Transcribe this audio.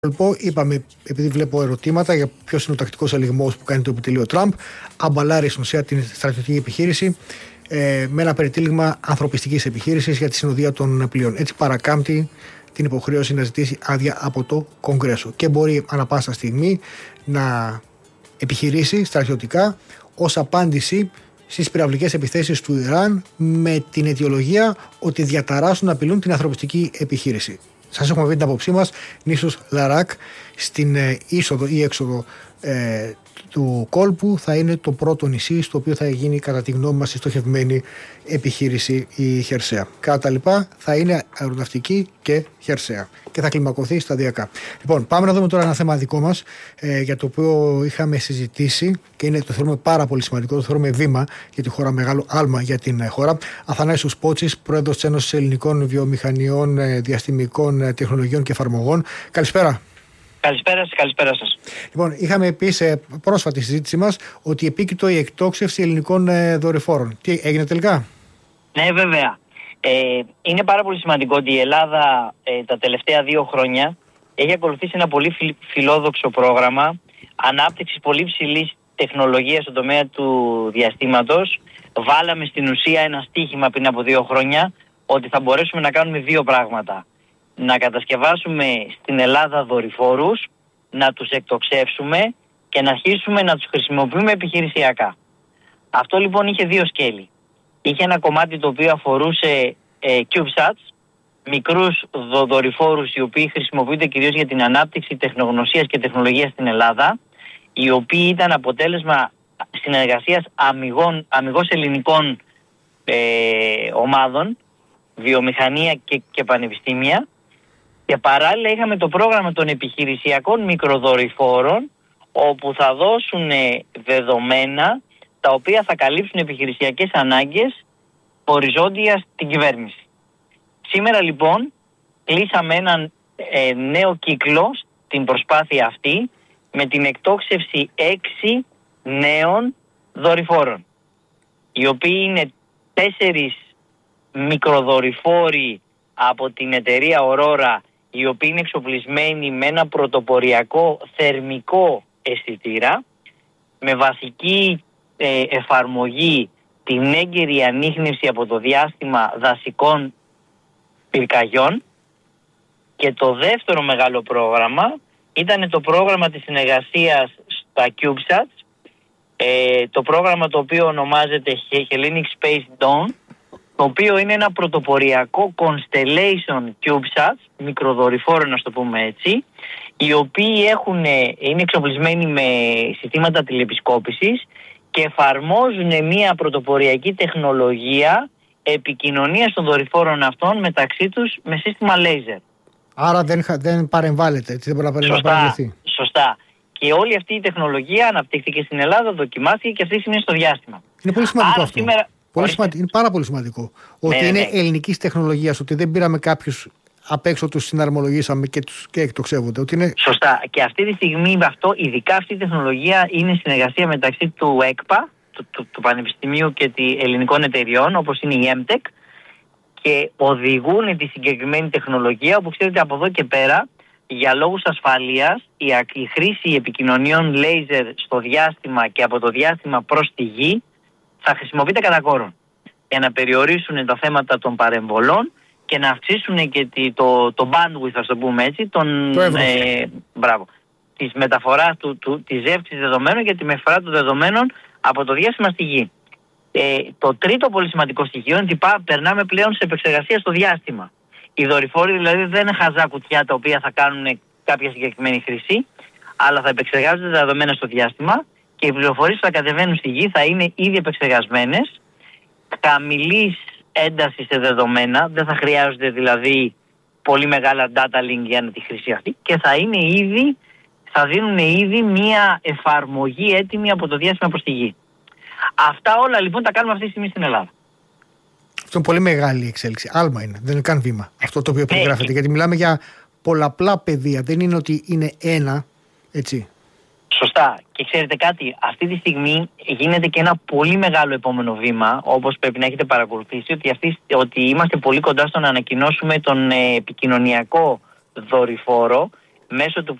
Είπαμε, επειδή βλέπω ερωτήματα για ποιος είναι ο τακτικός ελιγμός που κάνει το επιτελείο Τραμπ, αμπαλάρει στην ουσία την στρατιωτική επιχείρηση με ένα περιτύλιγμα ανθρωπιστικής επιχείρησης για τη συνοδεία των πλοίων. Έτσι παρακάμπτει την υποχρέωση να ζητήσει άδεια από το Κογκρέσο και μπορεί ανα πάσα στιγμή να επιχειρήσει στρατιωτικά ως απάντηση στις πυραυλικές επιθέσεις του Ιράν με την αιτιολογία ότι διαταράσσουν να απειλούν την ανθρωπιστική επιχείρηση. Σας έχουμε βρει την απόψή μας, νήσος Λαράκ, στην είσοδο ή έξοδο του κόλπου θα είναι το πρώτο νησί στο οποίο θα γίνει κατά τη γνώμη μας η στοχευμένη επιχείρηση η χερσαία. Κατά τα λοιπά θα είναι αεροναυτική και χερσαία και θα κλιμακωθεί σταδιακά. Λοιπόν, πάμε να δούμε τώρα ένα θέμα δικό μας για το οποίο είχαμε συζητήσει και το θεωρούμε πάρα πολύ σημαντικό, το θεωρούμε βήμα για τη χώρα, μεγάλο άλμα για την χώρα. Αθανάσιος Πότσης, πρόεδρος της Ένωσης Ελληνικών Βιομηχανιών Διαστημικών Τεχνολογιών και Εφαρμογών. Καλησπέρα. Καλησπέρα σας. Λοιπόν, είχαμε πει σε πρόσφατη συζήτησή μας ότι επίκειτο η εκτόξευση ελληνικών δορυφόρων. Τι έγινε τελικά? Ναι, βέβαια. Είναι πάρα πολύ σημαντικό ότι η Ελλάδα τα τελευταία 2 χρόνια έχει ακολουθήσει ένα πολύ φιλόδοξο πρόγραμμα ανάπτυξης πολύ ψηλής τεχνολογίας στον τομέα του διαστήματος. Βάλαμε στην ουσία ένα στίχημα πριν από 2 χρόνια ότι θα μπορέσουμε να κάνουμε 2 πράγματα. Να κατασκευάσουμε στην Ελλάδα δορυφόρους, να τους εκτοξεύσουμε και να αρχίσουμε να τους χρησιμοποιούμε επιχειρησιακά. Αυτό λοιπόν είχε 2 σκέλη. Είχε ένα κομμάτι το οποίο αφορούσε CubeSats, μικρούς δορυφόρους οι οποίοι χρησιμοποιούνται κυρίως για την ανάπτυξη τεχνογνωσίας και τεχνολογίας στην Ελλάδα, οι οποίοι ήταν αποτέλεσμα συνεργασίας αμιγώς ελληνικών ομάδων, βιομηχανία και πανεπιστήμια. Και παράλληλα είχαμε το πρόγραμμα των επιχειρησιακών μικροδορυφόρων, όπου θα δώσουν δεδομένα τα οποία θα καλύψουν επιχειρησιακές ανάγκες οριζόντια στην κυβέρνηση. Σήμερα λοιπόν κλείσαμε έναν νέο κύκλο στην προσπάθεια αυτή με την εκτόξευση 6 νέων δορυφόρων, οι οποίοι είναι 4 μικροδορυφόροι από την εταιρεία Aurora, οι οποίοι είναι εξοπλισμένοι με ένα πρωτοποριακό θερμικό αισθητήρα, με βασική εφαρμογή την έγκαιρη ανίχνευση από το διάστημα δασικών πυρκαγιών. Και το δεύτερο μεγάλο πρόγραμμα ήταν το πρόγραμμα της συνεργασίας στα CubeSats, το πρόγραμμα το οποίο ονομάζεται Hellenic Space Dawn, το οποίο είναι ένα πρωτοποριακό constellation CubeSats, μικροδορυφόρο να το πούμε έτσι, οι οποίοι είναι εξοπλισμένοι με συστήματα τηλεπισκόπησης και εφαρμόζουν μια πρωτοποριακή τεχνολογία επικοινωνίας των δορυφόρων αυτών μεταξύ τους με σύστημα laser. Άρα δεν παρεμβάλλεται, έτσι, δεν μπορεί να παρεμβάλλεται. Σωστά. Και όλη αυτή η τεχνολογία αναπτύχθηκε στην Ελλάδα, δοκιμάστηκε και αυτή είναι στο διάστημα. Είναι πολύ σημαντικό αυτό. Σήμερα... Είναι πάρα πολύ σημαντικό. Ότι είναι ελληνικής τεχνολογίας, ότι δεν πήραμε κάποιους απ' έξω, τους συναρμολογήσαμε και εκτοξεύονται. Ότι είναι... Σωστά. Και αυτή τη στιγμή ειδικά αυτή η τεχνολογία είναι συνεργασία μεταξύ του ΕΚΠΑ, του Πανεπιστημίου και των ελληνικών εταιριών, όπως είναι η EMTEC, και οδηγούν τη συγκεκριμένη τεχνολογία, όπου ξέρετε από εδώ και πέρα, για λόγους ασφαλείας, η χρήση επικοινωνιών laser στο διάστημα και από το διάστημα προς τη γη θα χρησιμοποιείται κατά κόρον για να περιορίσουν τα θέματα των παρεμβολών και να αυξήσουν και το bandwidth, ας το πούμε έτσι, της μεταφοράς της ζεύξης δεδομένων και τη μεταφορά των δεδομένων από το διάστημα στη γη. Το τρίτο πολύ σημαντικό στοιχείο είναι ότι περνάμε πλέον σε επεξεργασία στο διάστημα. Οι δορυφόροι δηλαδή δεν είναι χαζά κουτιά τα οποία θα κάνουν κάποια συγκεκριμένη χρήση, αλλά θα επεξεργάζονται τα δεδομένα στο διάστημα και οι πληροφορίες που θα κατεβαίνουν στη γη θα είναι ήδη επεξεργασμένες, χαμηλής έντασης σε δεδομένα, δεν θα χρειάζονται δηλαδή πολύ μεγάλα data link για τη χρήση αυτή και θα δίνουν ήδη μια εφαρμογή έτοιμη από το διάστημα προς τη γη. Αυτά όλα λοιπόν τα κάνουμε αυτή τη στιγμή στην Ελλάδα. Αυτό είναι πολύ μεγάλη εξέλιξη. Άλμα είναι, δεν είναι καν βήμα αυτό το οποίο περιγράφεται, γιατί μιλάμε για πολλαπλά πεδία, δεν είναι ότι είναι ένα, έτσι. Σωστά. Και ξέρετε κάτι, αυτή τη στιγμή γίνεται και ένα πολύ μεγάλο επόμενο βήμα, όπως πρέπει να έχετε παρακολουθήσει, ότι είμαστε πολύ κοντά στο να ανακοινώσουμε τον επικοινωνιακό δορυφόρο μέσω του